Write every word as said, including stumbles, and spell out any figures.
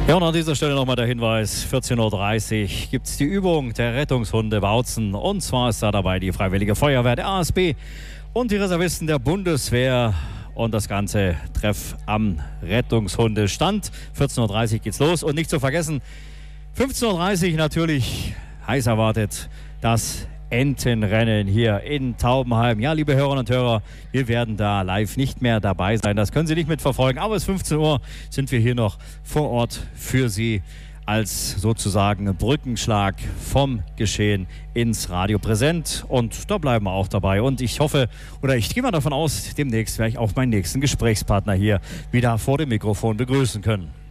Ja, und an dieser Stelle nochmal der Hinweis, vierzehn Uhr dreißig gibt es die Übung der Rettungshunde Bautzen. Und zwar ist da dabei die Freiwillige Feuerwehr, der A S B und die Reservisten der Bundeswehr. Und das ganze Treff am Rettungshundestand. vierzehn Uhr dreißig geht's los. Und nicht zu vergessen, fünfzehn Uhr dreißig natürlich heiß erwartet das Entenrennen hier in Taubenheim. Ja, liebe Hörerinnen und Hörer, wir werden da live nicht mehr dabei sein. Das können Sie nicht mitverfolgen. Aber bis fünfzehn Uhr sind wir hier noch vor Ort für Sie als sozusagen Brückenschlag vom Geschehen ins Radio präsent. Und da bleiben wir auch dabei. Und ich hoffe, oder ich gehe mal davon aus, demnächst werde ich auch meinen nächsten Gesprächspartner hier wieder vor dem Mikrofon begrüßen können.